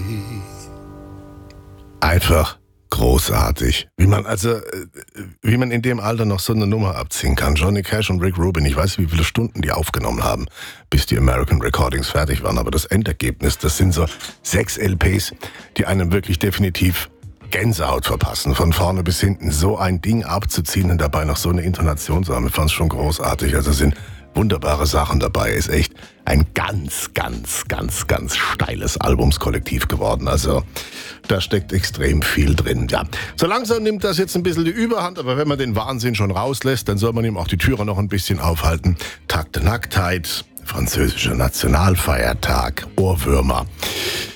Einfach großartig. Wie man in dem Alter noch so eine Nummer abziehen kann. Johnny Cash und Rick Rubin, ich weiß nicht, wie viele Stunden die aufgenommen haben, bis die American Recordings fertig waren. Aber das Endergebnis, das sind so 6 LPs, die einem wirklich definitiv Gänsehaut verpassen. Von vorne bis hinten so ein Ding abzuziehen und dabei noch so eine Intonation zu haben, ich fand es schon großartig. Also sind wunderbare Sachen dabei. Ist echt ein ganz, ganz, ganz, ganz steiles Albumskollektiv geworden. Also da steckt extrem viel drin. Ja, so langsam nimmt das jetzt ein bisschen die Überhand, aber wenn man den Wahnsinn schon rauslässt, dann soll man ihm auch die Türe noch ein bisschen aufhalten. Tag der Nacktheit, französischer Nationalfeiertag, Ohrwürmer.